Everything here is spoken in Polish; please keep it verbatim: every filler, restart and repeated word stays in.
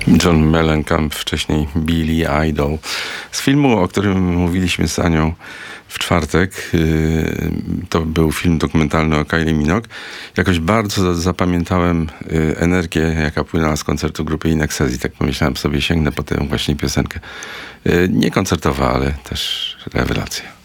John Mellencamp, wcześniej Billy Idol. Z filmu, o którym mówiliśmy z Anią w czwartek, to był film dokumentalny o Kylie Minogue. Jakoś bardzo zapamiętałem energię, jaka płynęła z koncertu grupy In Excess i tak pomyślałem sobie, sięgnę po tę właśnie piosenkę. Nie koncertowa, ale też rewelacja.